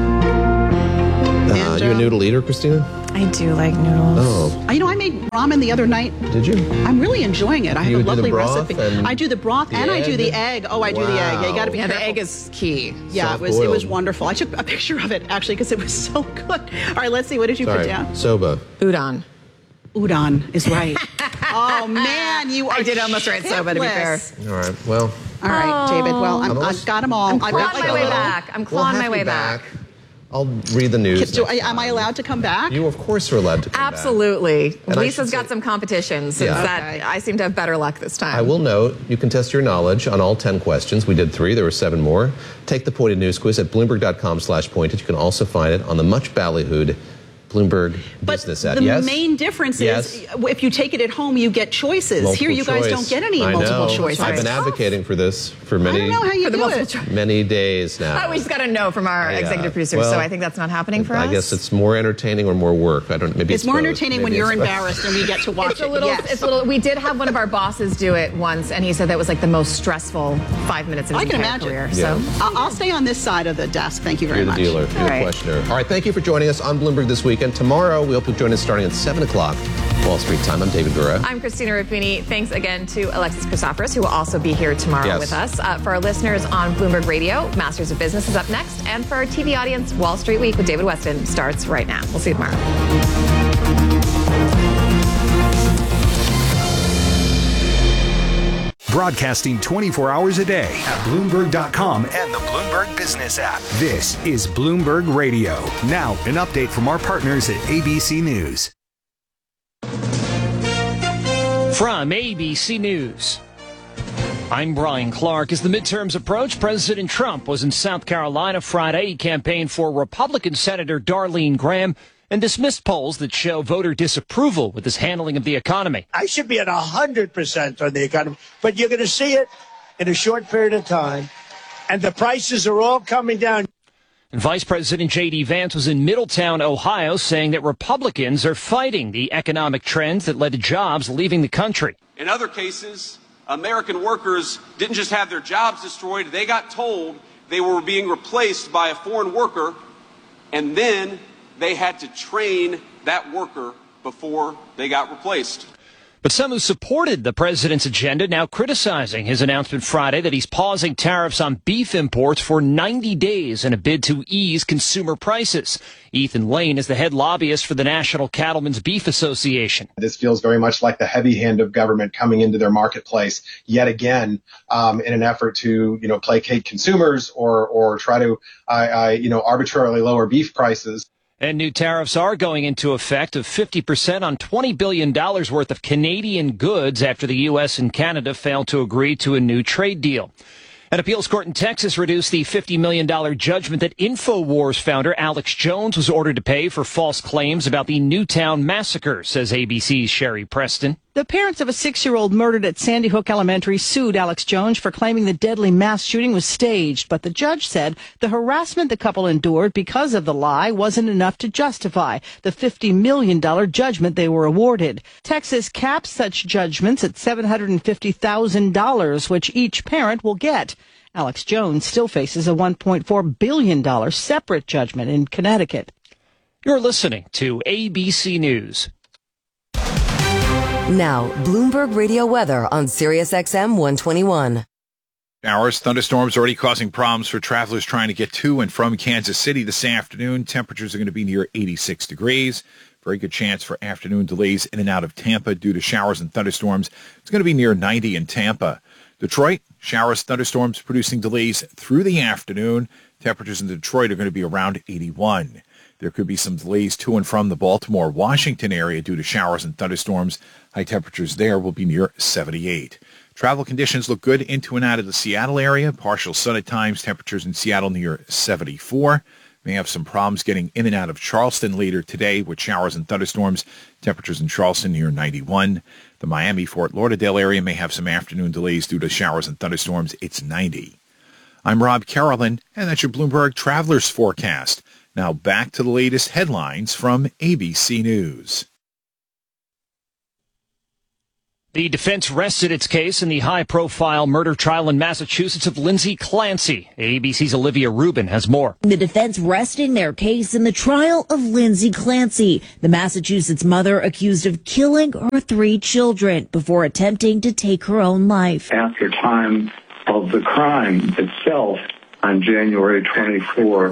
You a noodle eater, Christina? I do like noodles. Oh, I made ramen the other night. did you? I'm really enjoying it. I have You a do the lovely broth recipe. and I do the broth the and I do egg? the egg. Oh, I do the egg. Yeah, you got to be Yeah, the careful. egg is key. Yeah, it was Soft-boiled. wonderful. I took a picture of it actually because it was so good. All right, let's see. What did you put Sorry. down? Soba. Udon. Udon is right. Oh man, you are. I did almost write soba, to be fair. shitless. All right. Well, All right, David. Well, I've got them all. I'm I've clawing got my way back. I'm clawing my way back. I'll read the news. Am I allowed to come back? You, of course, are allowed to come back. Absolutely. And I Lisa's should got say- some competition since Yeah. that I seem to have better luck this time. I will note, you can test your knowledge on all 10 questions. We did 3. There were 7 more. Take the Pointed News quiz at Bloomberg.com/pointed. You can also find it on the much ballyhooed Bloomberg Business app. The Yes? main difference Yes. is if you take it at home, you get choices. Multiple Here, you guys choice. don't get any I multiple know. choice. I've been advocating for this for I many, don't know how you For the do multiple it. choice. many days now. Oh, we just got a no from our Yeah. executive producer, Well, so I think that's not happening for us. I guess it's more entertaining or more work. I don't. Maybe It's more both. entertaining when Maybe you're it's both. embarrassed and we get to watch It's a little. it. Yes. It's a little. We did have one of our bosses do it once, and he said that was like the most stressful 5 minutes of his I can entire imagine. career. Yeah. So. I'll stay on this side of the desk. Thank you very You're the much. dealer. You're the right. questioner. All right. Thank you for joining us on Bloomberg this weekend. Tomorrow, we hope you'll join us starting at 7 o'clock Wall Street time. I'm David Gura. I'm Christina Ruffini. Thanks again to Alexis Christoforous, who will also be here tomorrow Yes. with us. For our listeners on Bloomberg Radio, Masters of Business is up next. And for our TV audience, Wall Street Week with David Weston starts right now. We'll see you tomorrow. Broadcasting 24 hours a day at Bloomberg.com and the Bloomberg Business app. This is Bloomberg Radio. Now, an update from our partners at ABC News. From ABC News, I'm Brian Clark. As the midterms approach, President Trump was in South Carolina Friday. He campaigned for Republican Senator Darlene Graham and dismissed polls that show voter disapproval with his handling of the economy. I should be at 100% on the economy, but you're going to see it in a short period of time, and the prices are all coming down. And Vice President J.D. Vance was in Middletown, Ohio, saying that Republicans are fighting the economic trends that led to jobs leaving the country. In other cases, American workers didn't just have their jobs destroyed, they got told they were being replaced by a foreign worker, and then they had to train that worker before they got replaced. But some who supported the president's agenda now criticizing his announcement Friday that he's pausing tariffs on beef imports for 90 days in a bid to ease consumer prices. Ethan Lane is the head lobbyist for the National Cattlemen's Beef Association. This feels very much like the heavy hand of government coming into their marketplace yet again in an effort to, placate consumers or try to, arbitrarily lower beef prices. And new tariffs are going into effect of 50% on $20 billion worth of Canadian goods after the U.S. and Canada failed to agree to a new trade deal. An appeals court in Texas reduced the $50 million judgment that InfoWars founder Alex Jones was ordered to pay for false claims about the Newtown massacre, says ABC's Sherry Preston. The parents of a 6-year-old murdered at Sandy Hook Elementary sued Alex Jones for claiming the deadly mass shooting was staged, but the judge said the harassment the couple endured because of the lie wasn't enough to justify the $50 million judgment they were awarded. Texas caps such judgments at $750,000, which each parent will get. Alex Jones still faces a $1.4 billion separate judgment in Connecticut. You're listening to ABC News. Now, Bloomberg Radio weather on SiriusXM 121. Showers, thunderstorms already causing problems for travelers trying to get to and from Kansas City this afternoon. Temperatures are going to be near 86 degrees. Very good chance for afternoon delays in and out of Tampa due to showers and thunderstorms. It's going to be near 90 in Tampa. Detroit, showers, thunderstorms producing delays through the afternoon. Temperatures in Detroit are going to be around 81. There could be some delays to and from the Baltimore-Washington area due to showers and thunderstorms. High temperatures there will be near 78. Travel conditions look good into and out of the Seattle area. Partial sun at times. Temperatures in Seattle near 74. May have some problems getting in and out of Charleston later today with showers and thunderstorms. Temperatures in Charleston near 91. The Miami-Fort Lauderdale area may have some afternoon delays due to showers and thunderstorms. It's 90. I'm Rob Carolyn, and that's your Bloomberg Travelers Forecast. Now back to the latest headlines from ABC News. The defense rested its case in the high-profile murder trial in Massachusetts of Lindsay Clancy. ABC's Olivia Rubin has more. The defense resting their case in the trial of Lindsay Clancy, the Massachusetts mother accused of killing her 3 children before attempting to take her own life. After time of the crime itself, on January 24,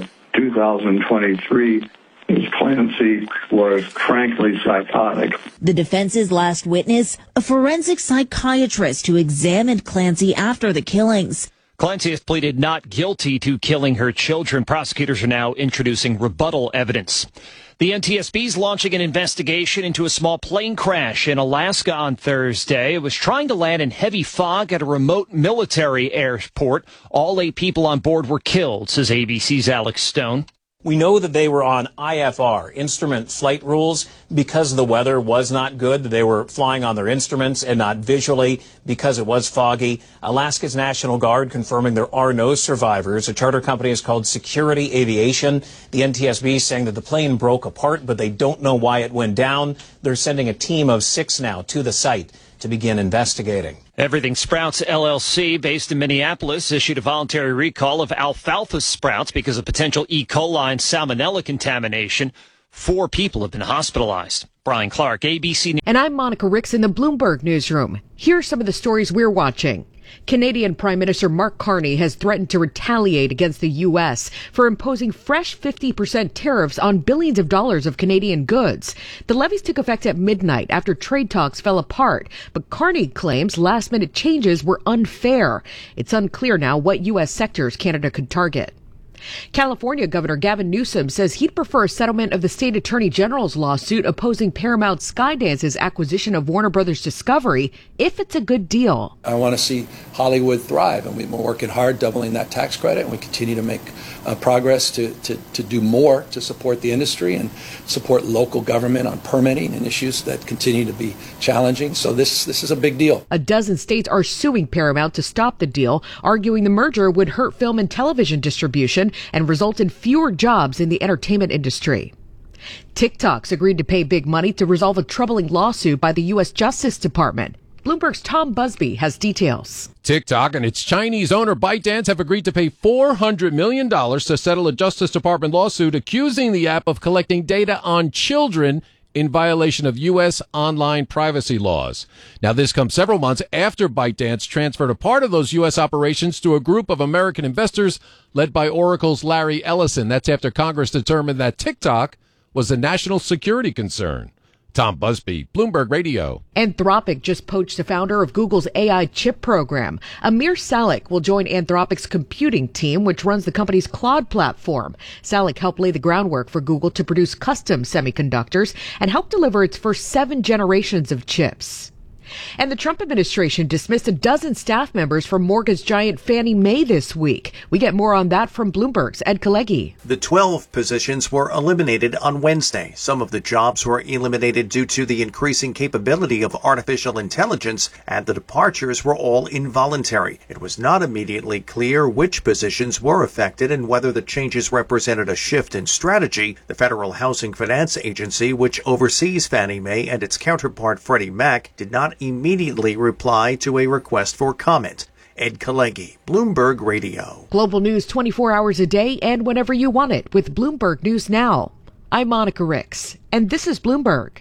2023, Ms. Clancy was frankly psychotic. The defense's last witness, a forensic psychiatrist who examined Clancy after the killings. Clancy has pleaded not guilty to killing her children. Prosecutors are now introducing rebuttal evidence. The NTSB is launching an investigation into a small plane crash in Alaska on Thursday. It was trying to land in heavy fog at a remote military airport. All 8 people on board were killed, says ABC's Alex Stone. We know that they were on IFR, instrument flight rules, because the weather was not good. They were flying on their instruments and not visually because it was foggy. Alaska's National Guard confirming there are no survivors. A charter company is called Security Aviation. The NTSB saying that the plane broke apart, but they don't know why it went down. They're sending a team of 6 now to the site to begin investigating. Everything Sprouts LLC, based in Minneapolis, issued a voluntary recall of alfalfa sprouts because of potential E. coli and salmonella contamination. 4 people have been hospitalized. Brian Clark, ABC News. And I'm Monica Ricks in the Bloomberg Newsroom. Here are some of the stories we're watching. Canadian Prime Minister Mark Carney has threatened to retaliate against the U.S. for imposing fresh 50% tariffs on billions of dollars of Canadian goods. The levies took effect at midnight after trade talks fell apart, but Carney claims last-minute changes were unfair. It's unclear now what U.S. sectors Canada could target. California Governor Gavin Newsom says he'd prefer a settlement of the state attorney general's lawsuit opposing Paramount Skydance's acquisition of Warner Brothers Discovery if it's a good deal. I want to see Hollywood thrive, and we've been working hard doubling that tax credit, and we continue to make progress to do more to support the industry and support local government on permitting and issues that continue to be challenging. So this is a big deal. A dozen states are suing Paramount to stop the deal, arguing the merger would hurt film and television distribution and result in fewer jobs in the entertainment industry. TikTok's agreed to pay big money to resolve a troubling lawsuit by the U.S. Justice Department. Bloomberg's Tom Busby has details. TikTok and its Chinese owner ByteDance have agreed to pay $400 million to settle a Justice Department lawsuit accusing the app of collecting data on children in violation of U.S. online privacy laws. Now, this comes several months after ByteDance transferred a part of those U.S. operations to a group of American investors led by Oracle's Larry Ellison. That's after Congress determined that TikTok was a national security concern. Tom Busby, Bloomberg Radio. Anthropic just poached the founder of Google's AI chip program. Amir Salik will join Anthropic's computing team, which runs the company's Claude platform. Salik helped lay the groundwork for Google to produce custom semiconductors and help deliver its first 7 generations of chips. And the Trump administration dismissed a dozen staff members from mortgage giant Fannie Mae this week. We get more on that from Bloomberg's Ed Kalegi. The 12 positions were eliminated on Wednesday. Some of the jobs were eliminated due to the increasing capability of artificial intelligence, and the departures were all involuntary. It was not immediately clear which positions were affected and whether the changes represented a shift in strategy. The Federal Housing Finance Agency, which oversees Fannie Mae and its counterpart Freddie Mac, did not immediately reply to a request for comment. Ed Kalegi, Bloomberg Radio. Global news 24 hours a day and whenever you want it with Bloomberg News Now. I'm Monica Ricks, and this is Bloomberg.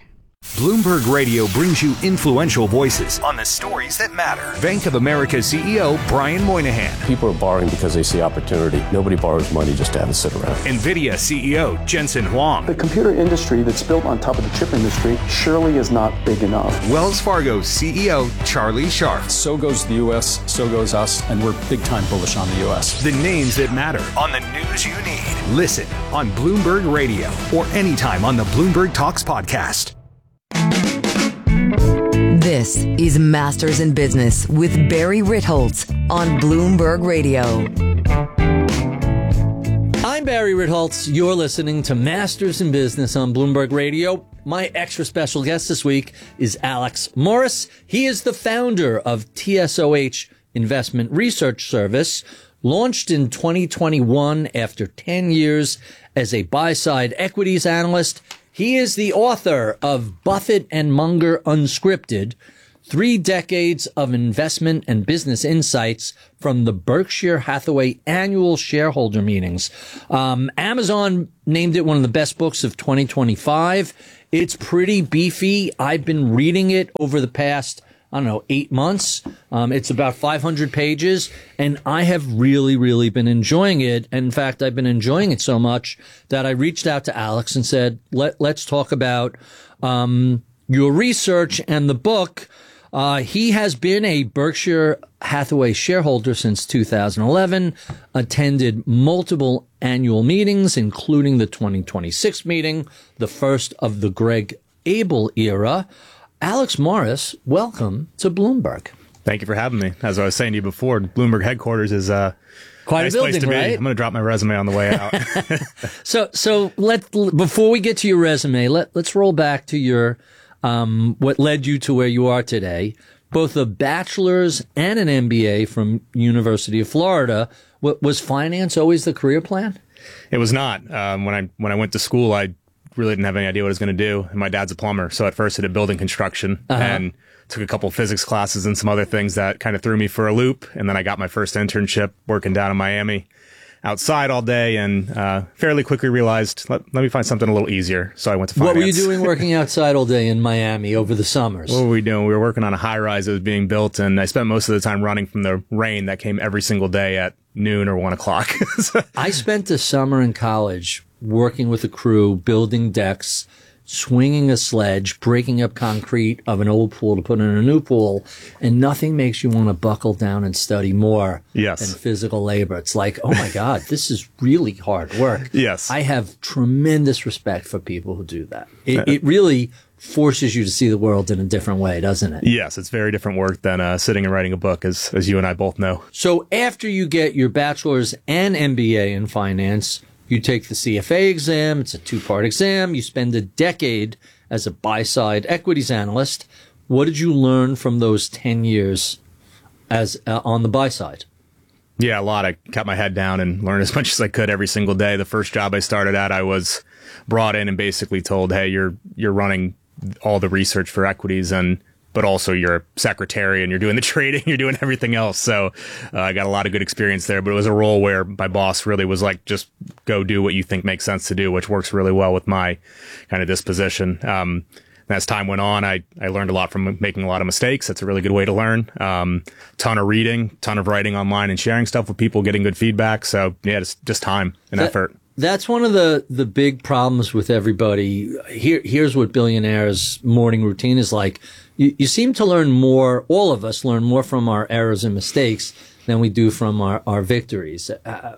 Bloomberg Radio brings you influential voices on the stories that matter. Bank of America CEO Brian Moynihan. People are borrowing because they see opportunity. Nobody borrows money just to have it sit around. NVIDIA CEO Jensen Huang. The computer industry that's built on top of the chip industry surely is not big enough. Wells Fargo CEO Charlie Scharf. So goes the U.S., so goes us, and we're big time bullish on the U.S. The names that matter on the news you need. Listen on Bloomberg Radio or anytime on the Bloomberg Talks podcast. This is Masters in Business with Barry Ritholtz on Bloomberg Radio. I'm Barry Ritholtz. You're listening to Masters in Business on Bloomberg Radio. My extra special guest this week is Alex Morris. He is the founder of TSOH Investment Research Service, launched in 2021 after 10 years as a buy-side equities analyst. He is the author of Buffett and Munger Unscripted, 3 decades of investment and business insights from the Berkshire Hathaway annual shareholder meetings. Amazon named it one of the best books of 2025. It's pretty beefy. I've been reading it over the past 8 months. It's about 500 pages, and I have really been enjoying it. In fact, I've been enjoying it so much that I reached out to Alex and said, let's talk about your research and the book. He has been a Berkshire Hathaway shareholder since 2011, attended multiple annual meetings, including the 2026 meeting, the first of the Greg Abel era. Alex Morris, welcome to Bloomberg. Thank you for having me. As I was saying to you before, Bloomberg headquarters is quite nice a building, place to be. right? I'm going to drop my resume on the way out. So before we get to your resume, let's roll back to your what led you to where you are today. Both a bachelor's and an MBA from University of Florida. Was finance always the career plan? It was not. When I went to school, I really didn't have any idea what I was going to do. And my dad's a plumber. So at first I did building construction and took a couple of physics classes and some other things that kind of threw me for a loop. And then I got my first internship working down in Miami outside all day and fairly quickly realized, let me find something a little easier. So I went to finance. What were you doing working outside all day in Miami over the summers? What were we doing? We were working on a high rise that was being built, and I spent most of the time running from the rain that came every single day at noon or 1 o'clock. I spent the summer in college working with a crew, building decks, swinging a sledge, breaking up concrete of an old pool to put in a new pool, and nothing makes you want to buckle down and study more than physical labor. It's like, oh my God, this is really hard work. Yes. I have tremendous respect for people who do that. It really forces you to see the world in a different way, doesn't it? Yes, it's very different work than sitting and writing a book, as you and I both know. So after you get your bachelor's and MBA in finance, you take the CFA exam. It's a 2-part exam. You spend a decade as a buy-side equities analyst. What did you learn from those 10 years as on the buy side? Yeah, a lot. I kept my head down and learned as much as I could every single day. The first job I started at, I was brought in and basically told, hey, you're running all the research for equities, but also you're a secretary and you're doing the trading, you're doing everything else. So I got a lot of good experience there, but it was a role where my boss really was like, just go do what you think makes sense to do, which works really well with my kind of disposition. As time went on, I learned a lot from making a lot of mistakes. That's a really good way to learn. Ton of reading, ton of writing online and sharing stuff with people, getting good feedback. So yeah, it's just time and effort. That's one of the big problems with everybody. Here's what billionaires' morning routine is like. You seem to learn more, all of us learn more from our errors and mistakes than we do from our victories.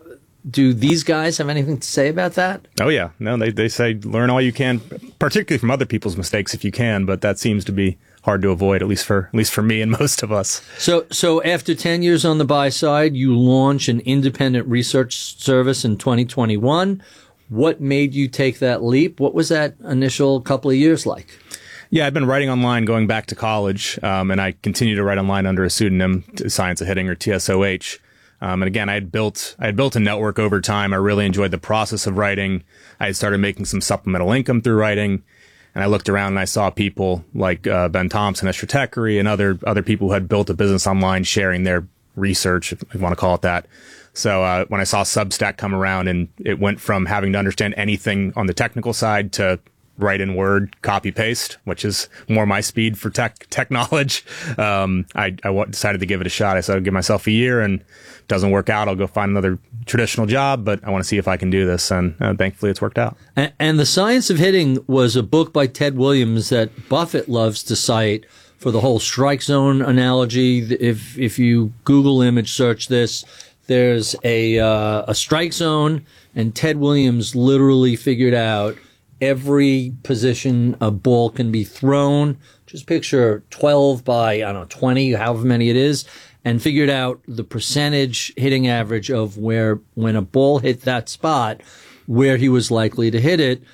Do these guys have anything to say about that? Oh, yeah. No, they say learn all you can, particularly from other people's mistakes if you can, but that seems to be hard to avoid, at least for me and most of us. So after 10 years on the buy side, you launch an independent research service in 2021. What made you take that leap? What was that initial couple of years like? Yeah, I'd been writing online going back to college, and I continue to write online under a pseudonym, Science of Hitting, or TSOH. And again, I had built a network over time. I really enjoyed the process of writing. I had started making some supplemental income through writing. And I looked around and I saw people like Ben Thompson at Stratechery and other people who had built a business online sharing their research, if you want to call it that. So when I saw Substack come around, and it went from having to understand anything on the technical side to write in Word, copy paste, which is more my speed for tech knowledge. I decided to give it a shot. I said I'd give myself a year, and if it doesn't work out, I'll go find another traditional job, but I want to see if I can do this. And thankfully it's worked out. And The Science of Hitting was a book by Ted Williams that Buffett loves to cite for the whole strike zone analogy. If you Google image search this, there's a strike zone, and Ted Williams literally figured out every position a ball can be thrown. Just picture 12 by, 20, however many it is, and figured out the percentage hitting average of where, when a ball hit that spot, where he was likely to hit it.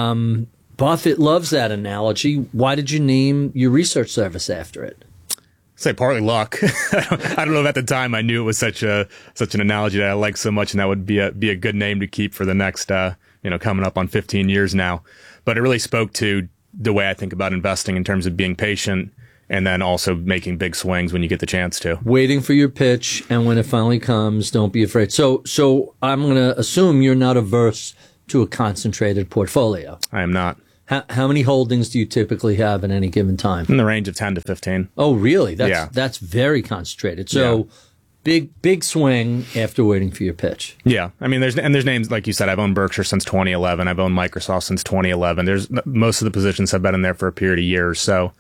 Buffett loves that analogy. Why did you name your research service after it? Say partly luck. I don't know if at the time I knew it was such an analogy that I like so much, and that would be a good name to keep for the next, coming up on 15 years now. But it really spoke to the way I think about investing in terms of being patient and then also making big swings when you get the chance to. Waiting for your pitch, and when it finally comes, don't be afraid. So I'm going to assume you're not averse to a concentrated portfolio. I am not. How many holdings do you typically have at any given time? In the range of 10 to 15. Oh, really? That's very concentrated. So big swing after waiting for your pitch. Yeah. I mean, there's names, like you said, I've owned Berkshire since 2011. I've owned Microsoft since 2011. Most of the positions have been in there for a period of years. So,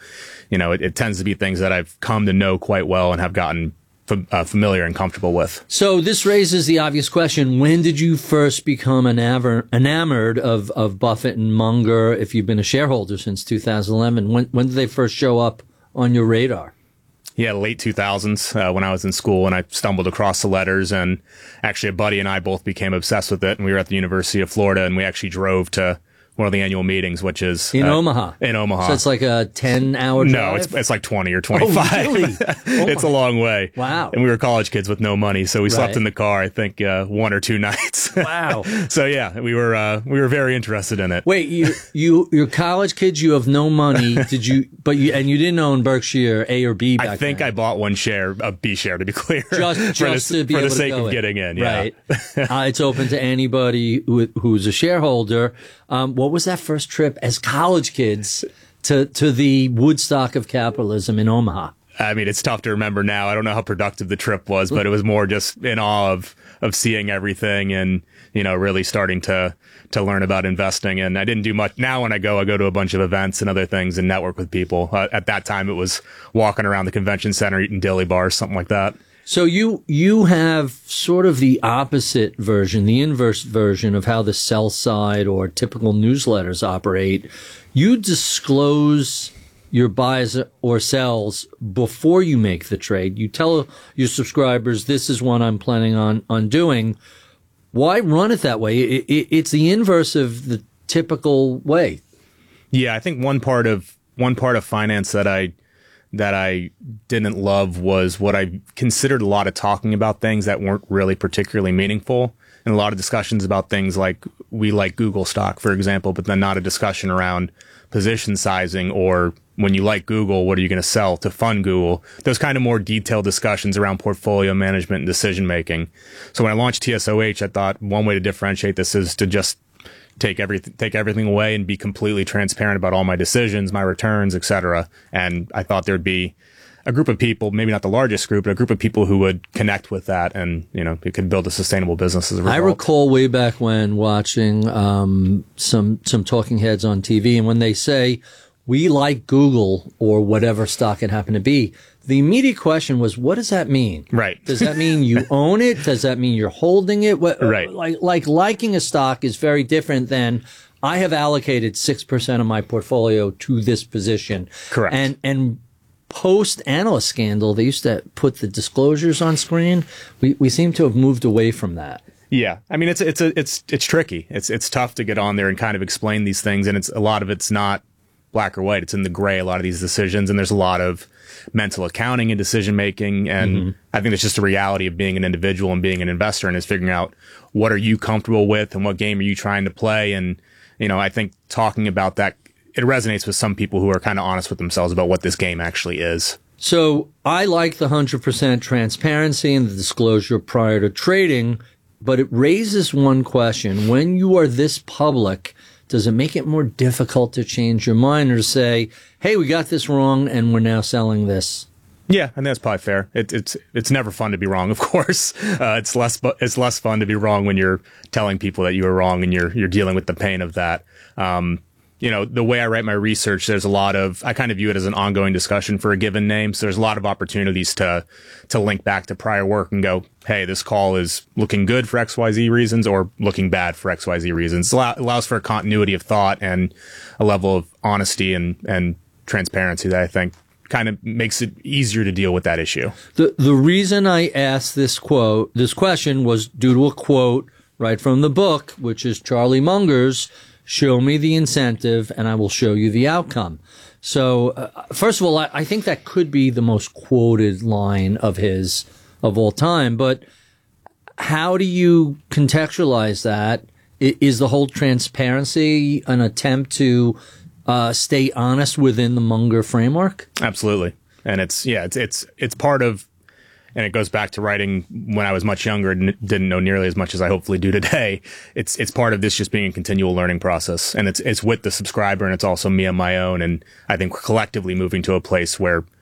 it tends to be things that I've come to know quite well and have gotten familiar and comfortable with. So this raises the obvious question: when did you first become enamored of Buffett and Munger? If you've been a shareholder since 2011, when did they first show up on your radar? Yeah, late 2000s when I was in school, and I stumbled across the letters, and actually a buddy and I both became obsessed with it, and we were at the University of Florida, and we actually drove to one of the annual meetings, which is in Omaha. In Omaha. So it's like a 10-hour drive? No, it's like 20 or 25. Oh, really? It's a long way. Wow. And we were college kids with no money, so we slept in the car, I think, 1 or 2 nights. Wow. So yeah, we were very interested in it. Wait, you're college kids, you have no money. Did you? But you didn't own Berkshire A or B back then. I think I bought one share, a B share, to be clear, just to be for able the sake to go of getting in. Yeah. Right. It's open to anybody who's a shareholder. What was that first trip as college kids to the Woodstock of capitalism in Omaha? I mean, it's tough to remember now. I don't know how productive the trip was, but it was more just in awe of seeing everything and, really starting to learn about investing. And I didn't do much. Now when I go to a bunch of events and other things and network with people. At that time, it was walking around the convention center, eating dilly bars, something like that. So you have sort of the opposite version, the inverse version of how the sell side or typical newsletters operate. You disclose your buys or sells before you make the trade. You tell your subscribers, this is what I'm planning on doing. Why run it that way? It's the inverse of the typical way. Yeah, I think one part of finance that I didn't love was what I considered a lot of talking about things that weren't really particularly meaningful, and a lot of discussions about things like we like Google stock, for example, but then not a discussion around position sizing or when you like Google, what are you going to sell to fund Google? Those kind of more detailed discussions around portfolio management and decision making. So when I launched TSOH, I thought one way to differentiate this is to just take everything away and be completely transparent about all my decisions, my returns, etc. And I thought there'd be a group of people, maybe not the largest group, but a group of people who would connect with that, and it could build a sustainable business as a result. I recall way back when watching some talking heads on TV, and when they say we like Google or whatever stock it happened to be, the immediate question was, what does that mean? Right. Does that mean you own it? Does that mean you're holding it? Right. Like liking a stock is very different than I have allocated 6% of my portfolio to this position. Correct. And post analyst scandal, they used to put the disclosures on screen. We seem to have moved away from that. Yeah. I mean, it's tricky. It's tough to get on there and kind of explain these things. And a lot of it's not black or white. It's in the gray, a lot of these decisions. And there's a lot of mental accounting and decision making. And I think it's just a reality of being an individual and being an investor, and is figuring out what are you comfortable with and what game are you trying to play. And, I think talking about that, it resonates with some people who are kind of honest with themselves about what this game actually is. So I like the 100% transparency and the disclosure prior to trading, but it raises one question. When you are this public, does it make it more difficult to change your mind or to say, hey, we got this wrong and we're now selling this? Yeah, and that's probably fair. It's never fun to be wrong, of course. It's less fun to be wrong when you're telling people that you were wrong and you're dealing with the pain of that. The way I write my research, there's a lot of, I kind of view it as an ongoing discussion for a given name. So there's a lot of opportunities to link back to prior work and go, hey, this call is looking good for XYZ reasons or looking bad for XYZ reasons. It allows for a continuity of thought and a level of honesty and transparency that I think kind of makes it easier to deal with that issue. The reason I asked this question was due to a quote right from the book, which is Charlie Munger's, "Show me the incentive and I will show you the outcome." So, first of all, I think that could be the most quoted line of his of all time. But how do you contextualize that? Is the whole transparency an attempt to stay honest within the Munger framework? Absolutely. And it's part of, and it goes back to writing when I was much younger and didn't know nearly as much as I hopefully do today. It's part of this just being a continual learning process. And it's with the subscriber and it's also me on my own. And I think we're collectively moving to a place where